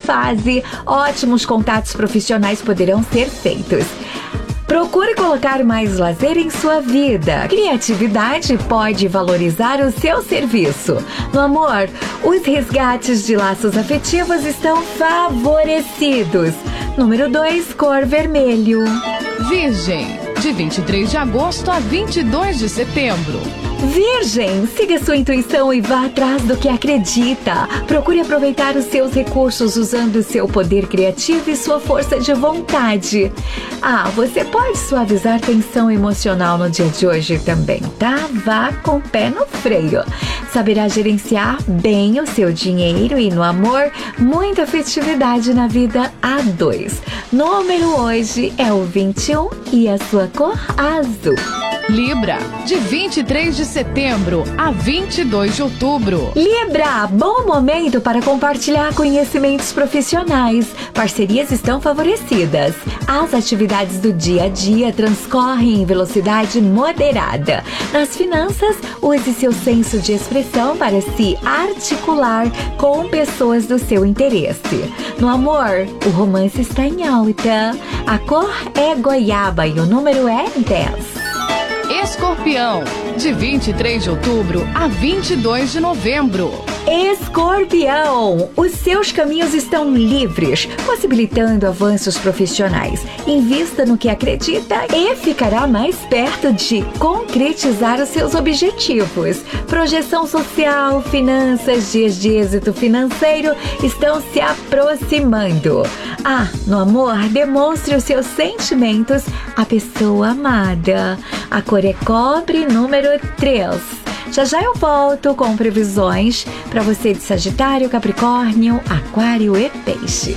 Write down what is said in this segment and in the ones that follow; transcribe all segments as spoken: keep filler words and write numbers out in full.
fase, ótimos contatos profissionais poderão ser feitos. Procure colocar mais lazer em sua vida. Criatividade pode valorizar o seu serviço. No amor, os resgates de laços afetivos estão favorecidos. Número dois, cor vermelho. Virgem, de vinte e três de agosto a vinte e dois de setembro. Virgem, siga sua intuição e vá atrás do que acredita. Procure aproveitar os seus recursos usando seu poder criativo e sua força de vontade. Ah, você pode suavizar tensão emocional no dia de hoje também, tá? Vá com o pé no freio. Saberá gerenciar bem o seu dinheiro e no amor, muita afetividade na vida a dois. Número hoje é o vinte e um e a sua cor azul. Libra, de vinte e três de setembro a vinte e dois de outubro. Libra, bom momento para compartilhar conhecimentos profissionais. Parcerias estão favorecidas. As atividades do dia a dia transcorrem em velocidade moderada. Nas finanças, use seu senso de expressão para se articular com pessoas do seu interesse. No amor, o romance está em alta. A cor é goiaba e o número é dez. Escorpião, de vinte e três de outubro a vinte e dois de novembro. Escorpião, os seus caminhos estão livres, possibilitando avanços profissionais. Invista no que acredita e ficará mais perto de concretizar os seus objetivos. Projeção social, finanças, dias de êxito financeiro estão se aproximando. Ah, no amor, demonstre os seus sentimentos à pessoa amada. A cor é cobre, número três. Já já eu volto com previsões para você de Sagitário, Capricórnio, Aquário e Peixes.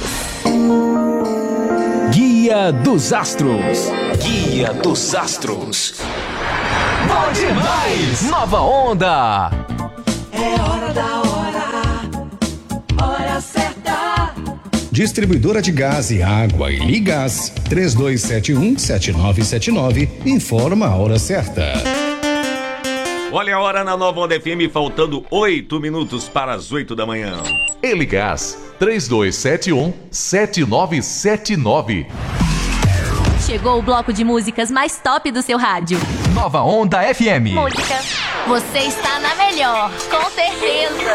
Guia dos Astros. Guia dos Astros. Bom demais! Nova Onda. É hora da hora. Hora certa. Distribuidora de gás e água e Ligás. três dois sete um, sete nove sete nove. Informa a hora certa. Olha a hora na Nova Onda F M, faltando oito minutos para as oito da manhã. Eligás, três dois sete um, sete nove sete nove. Chegou o bloco de músicas mais top do seu rádio. Nova Onda F M. Música. Você está na melhor, com certeza.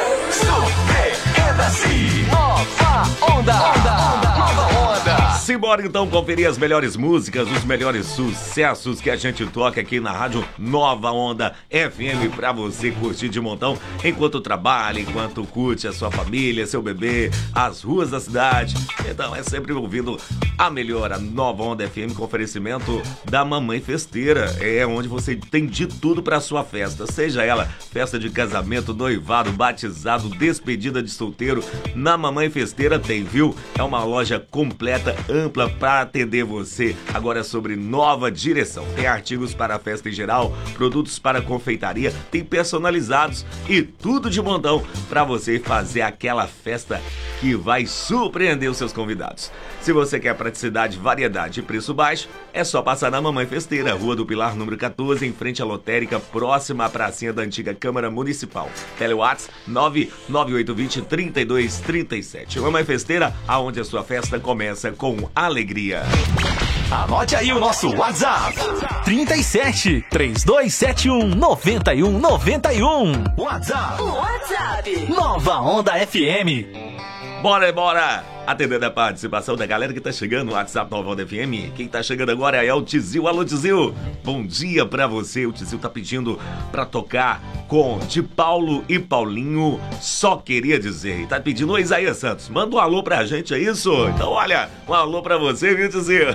Super-N-C. Nova Onda. Onda. Nova Onda. Simbora então conferir as melhores músicas, os melhores sucessos que a gente toca aqui na rádio Nova Onda F M pra você curtir de montão enquanto trabalha, enquanto curte a sua família, seu bebê, as ruas da cidade. Então é sempre ouvindo a melhor, a Nova Onda F M com oferecimento da Mamãe Festeira. É onde você tem de tudo pra sua festa, seja ela festa de casamento, noivado, batizado, despedida de solteiro. Na Mamãe Festeira tem, viu? É uma loja completa, ampla para atender você. Agora sobre nova direção. Tem artigos para a festa em geral, produtos para confeitaria, tem personalizados e tudo de montão para você fazer aquela festa que vai surpreender os seus convidados. Se você quer praticidade, variedade e preço baixo, é só passar na Mamãe Festeira, Rua do Pilar, número quatorze, em frente à lotérica, próxima à pracinha da antiga Câmara Municipal. Telewhats nove nove oito dois zero, três dois três sete. Mamãe Festeira, aonde a sua festa começa com alegria. Anote aí o nosso WhatsApp: trinta e sete, três dois sete um, nove um nove um. WhatsApp. WhatsApp. Nova Onda F M. Bora, bora! Atendendo a participação da galera que tá chegando no WhatsApp Nova Onda F M. Quem tá chegando agora é o Tizil. Alô, Tizil! Bom dia pra você. O Tizil tá pedindo pra tocar com de Paulo e Paulinho, Só Queria Dizer. Tá pedindo, ô Isaías Santos, manda um alô pra gente, é isso? Então olha, um alô pra você, viu, Tizil?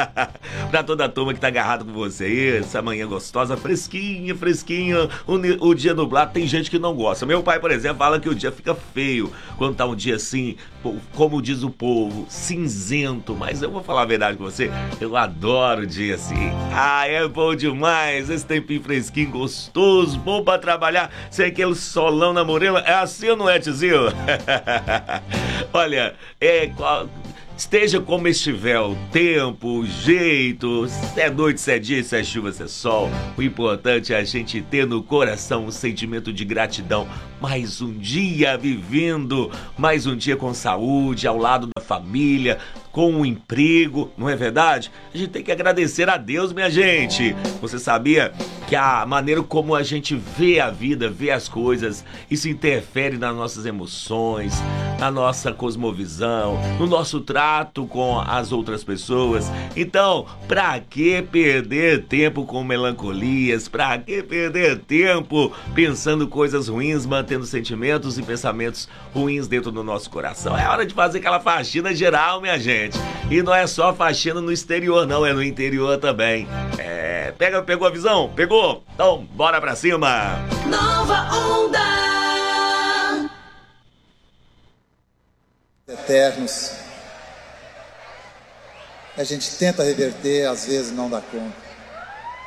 Pra toda a turma que tá agarrado com você aí, essa manhã gostosa, fresquinha, fresquinha. O, o dia nublado tem gente que não gosta. Meu pai, por exemplo, fala que o dia fica feio quando tá um dia assim, como diz o povo, cinzento. Mas eu vou falar a verdade com você, eu adoro o dia assim. Ah, é bom demais, esse tempinho fresquinho, gostoso, bom pra trabalhar, sem aquele solão na morena. É assim ou não é, Tizil? Olha, é... Esteja como estiver o tempo, o jeito, se é noite, se é dia, se é chuva, se é sol. O importante é a gente ter no coração um sentimento de gratidão. Mais um dia vivendo, mais um dia com saúde, ao lado da família, com um emprego, não é verdade? A gente tem que agradecer a Deus, minha gente. Você sabia que a maneira como a gente vê a vida, vê as coisas, isso interfere nas nossas emoções, na nossa cosmovisão, no nosso trato com as outras pessoas? Então, pra que perder tempo com melancolias? Pra que perder tempo pensando coisas ruins, mantendo sentimentos e pensamentos ruins dentro do nosso coração? É hora de fazer aquela faxina geral, minha gente. E não é só faxina no exterior, não, é no interior também. É, pega, pegou a visão? Pegou? Então, bora pra cima! Nova Onda! Eternos. A gente tenta reverter, às vezes não dá conta.